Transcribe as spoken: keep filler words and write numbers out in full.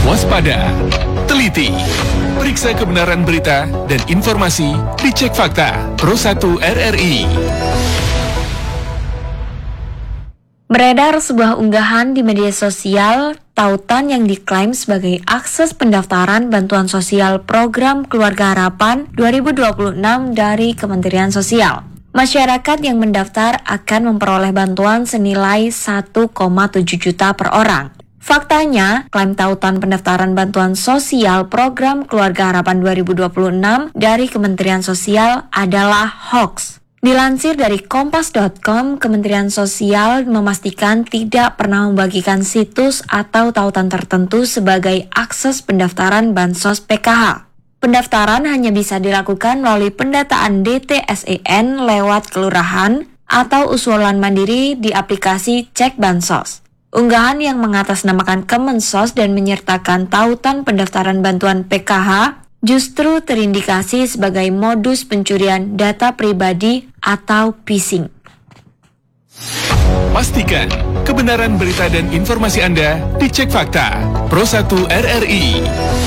Waspada, teliti, periksa kebenaran berita dan informasi di Cek Fakta Pro satu R R I. Beredar sebuah unggahan di media sosial tautan yang diklaim sebagai akses pendaftaran bantuan sosial program Keluarga Harapan dua ribu dua puluh enam dari Kementerian Sosial. Masyarakat yang mendaftar akan memperoleh bantuan senilai satu koma tujuh juta per orang. Faktanya, klaim tautan pendaftaran bantuan sosial program Keluarga Harapan dua ribu dua puluh enam dari Kementerian Sosial adalah hoax. Dilansir dari kompas dot com, Kementerian Sosial memastikan tidak pernah membagikan situs atau tautan tertentu sebagai akses pendaftaran Bansos P K H. Pendaftaran hanya bisa dilakukan melalui pendataan D T S E N lewat kelurahan atau usulan mandiri di aplikasi Cek Bansos. Unggahan yang mengatasnamakan Kemensos dan menyertakan tautan pendaftaran bantuan P K H justru terindikasi sebagai modus pencurian data pribadi atau phishing. Pastikan kebenaran berita dan informasi Anda di Cek Fakta Pro satu R R I.